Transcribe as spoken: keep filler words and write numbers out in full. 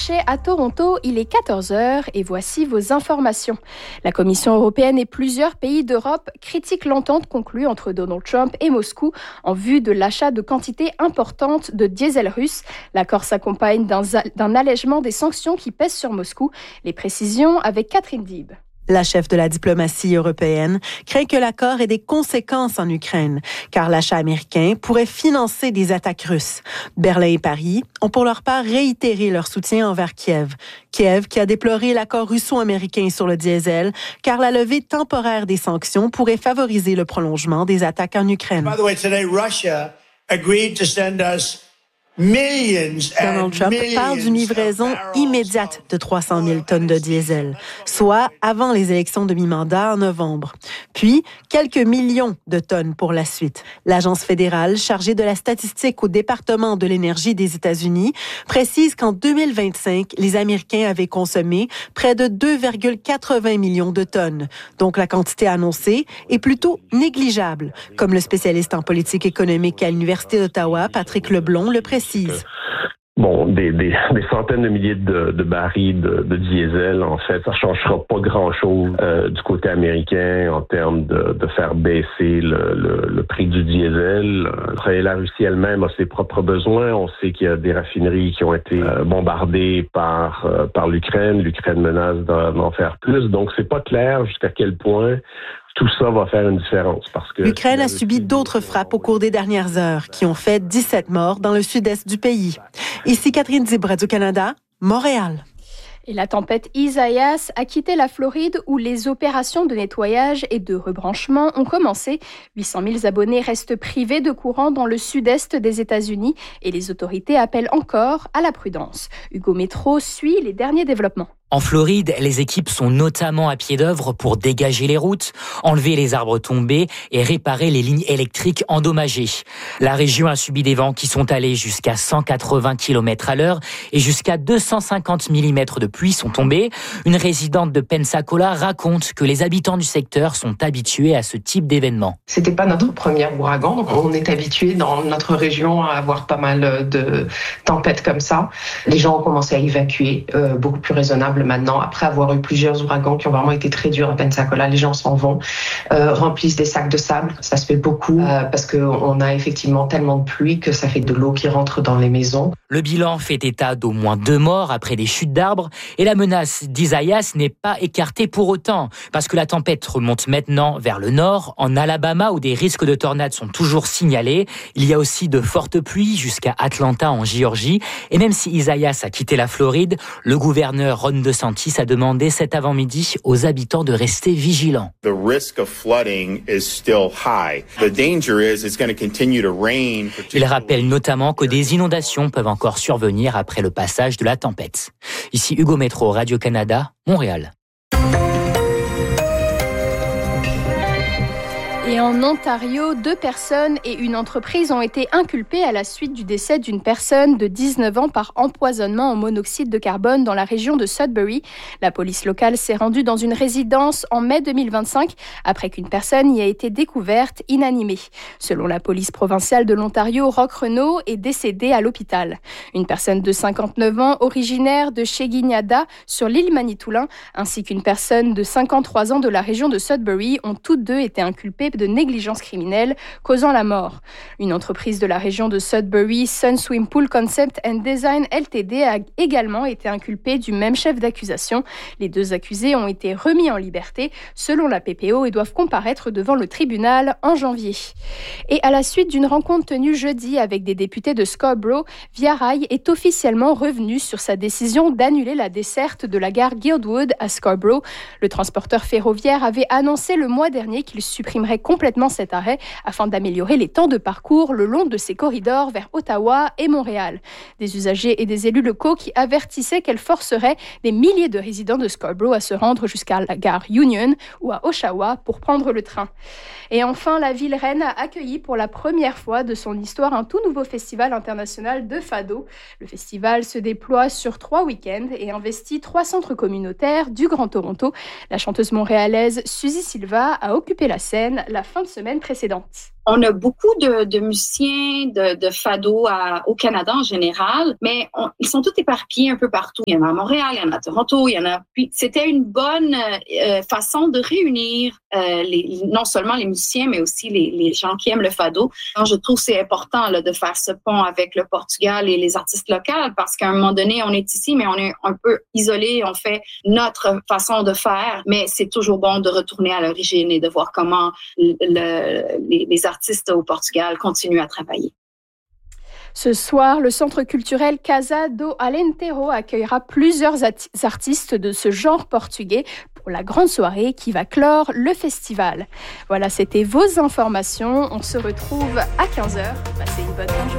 marché à Toronto, il est quatorze heures et voici vos informations. La Commission européenne et plusieurs pays d'Europe critiquent l'entente conclue entre Donald Trump et Moscou en vue de l'achat de quantités importantes de diesel russe. L'accord s'accompagne d'un, d'un allègement des sanctions qui pèsent sur Moscou. Les précisions avec Catherine Dib. La chef de la diplomatie européenne craint que l'accord ait des conséquences en Ukraine, car l'achat américain pourrait financer des attaques russes. Berlin et Paris ont pour leur part réitéré leur soutien envers Kiev. Kiev qui a déploré l'accord russo-américain sur le diesel, car la levée temporaire des sanctions pourrait favoriser le prolongement des attaques en Ukraine. By the way, today Russia agreed to send us Donald Trump parle d'une livraison immédiate de trois cent mille tonnes de diesel, soit avant les élections de mi-mandat en novembre. Puis, quelques millions de tonnes pour la suite. L'agence fédérale chargée de la statistique au département de l'énergie des États-Unis précise qu'en deux mille vingt-cinq, les Américains avaient consommé près de deux virgule quatre-vingts millions de tonnes. Donc, la quantité annoncée est plutôt négligeable, comme le spécialiste en politique économique à l'Université d'Ottawa, Patrick Leblond, le précise. Bon, des, des, des centaines de milliers de, de barils de, de diesel, en fait, ça changera pas grand-chose euh, du côté américain en termes de, de faire baisser le, le, le prix du diesel. Après, la Russie elle-même a ses propres besoins. On sait qu'il y a des raffineries qui ont été euh, bombardées par euh, par l'Ukraine. L'Ukraine menace d'en, d'en faire plus. Donc, c'est pas clair jusqu'à quel point tout ça va faire une différence. Parce que l'Ukraine a subi d'autres frappes au cours des dernières heures qui ont fait dix-sept morts dans le sud-est du pays. Ici Catherine Dib, Radio-Canada, Montréal. Et la tempête Isaias a quitté la Floride où les opérations de nettoyage et de rebranchement ont commencé. huit cent mille abonnés restent privés de courant dans le sud-est des États-Unis et les autorités appellent encore à la prudence. Hugo Métro suit les derniers développements. En Floride, les équipes sont notamment à pied d'œuvre pour dégager les routes, enlever les arbres tombés et réparer les lignes électriques endommagées. La région a subi des vents qui sont allés jusqu'à cent quatre-vingts kilomètres à l'heure et jusqu'à deux cent cinquante millimètres de pluie sont tombés. Une résidente de Pensacola raconte que les habitants du secteur sont habitués à ce type d'événement. C'était pas notre premier ouragan, donc on est habitué dans notre région à avoir pas mal de tempêtes comme ça. Les gens ont commencé à évacuer euh, beaucoup plus raisonnable maintenant, après avoir eu plusieurs ouragans qui ont vraiment été très durs à Pensacola. Les gens s'en vont, euh, remplissent des sacs de sable. Ça se fait beaucoup euh, parce qu'on a effectivement tellement de pluie que ça fait de l'eau qui rentre dans les maisons. Le bilan fait état d'au moins deux morts après des chutes d'arbres et la menace d'Isaias n'est pas écartée pour autant parce que la tempête remonte maintenant vers le nord, en Alabama où des risques de tornades sont toujours signalés. Il y a aussi de fortes pluies jusqu'à Atlanta en Géorgie et même si Isaias a quitté la Floride, le gouverneur Ron DeSantis a demandé cet avant-midi aux habitants de rester vigilants. The risk of flooding is still high. The danger is it's going to continue to rain. Il rappelle notamment que des inondations peuvent encore survenir après le passage de la tempête. Ici Hugo Métro, Radio-Canada, Montréal. Et en Ontario, deux personnes et une entreprise ont été inculpées à la suite du décès d'une personne de dix-neuf ans par empoisonnement au monoxyde de carbone dans la région de Sudbury. La police locale s'est rendue dans une résidence en mai deux mille vingt-cinq après qu'une personne y a été découverte inanimée. Selon la police provinciale de l'Ontario, Rock Renault est décédé à l'hôpital. Une personne de cinquante-neuf ans, originaire de Cheguignada sur l'île Manitoulin, ainsi qu'une personne de cinquante-trois ans de la région de Sudbury ont toutes deux été inculpées de négligence criminelle causant la mort. Une entreprise de la région de Sudbury, Sun Swim Pool Concept and Design Ltd, a également été inculpée du même chef d'accusation. Les deux accusés ont été remis en liberté selon la P P O et doivent comparaître devant le tribunal en janvier. Et à la suite d'une rencontre tenue jeudi avec des députés de Scarborough, Via Rail est officiellement revenu sur sa décision d'annuler la desserte de la gare Guildwood à Scarborough. Le transporteur ferroviaire avait annoncé le mois dernier qu'il supprimerait complètement cet arrêt afin d'améliorer les temps de parcours le long de ces corridors vers Ottawa et Montréal. Des usagers et des élus locaux qui avertissaient qu'elle forcerait des milliers de résidents de Scarborough à se rendre jusqu'à la gare Union ou à Oshawa pour prendre le train. Et enfin, la ville reine a accueilli pour la première fois de son histoire un tout nouveau festival international de fado. Le festival se déploie sur trois week-ends et investit trois centres communautaires du Grand Toronto. La chanteuse montréalaise Suzy Silva a occupé la scène la fin de semaine précédente. On a beaucoup de, de musiciens de, de fado à, au Canada en général, mais on, ils sont tous éparpillés un peu partout. Il y en a à Montréal, il y en a à Toronto, il y en a. Puis c'était une bonne euh, façon de réunir euh, les, non seulement les musiciens, mais aussi les, les gens qui aiment le fado. Alors, je trouve que c'est important là, de faire ce pont avec le Portugal et les artistes locaux, parce qu'à un moment donné, on est ici, mais on est un peu isolé. On fait notre façon de faire, mais c'est toujours bon de retourner à l'origine et de voir comment le, le, les, les artistes artistes au Portugal continuent à travailler. Ce soir, le centre culturel Casa do Alentejo accueillera plusieurs artistes de ce genre portugais pour la grande soirée qui va clore le festival. Voilà, c'était vos informations. On se retrouve à quinze heures. Passez une bonne journée.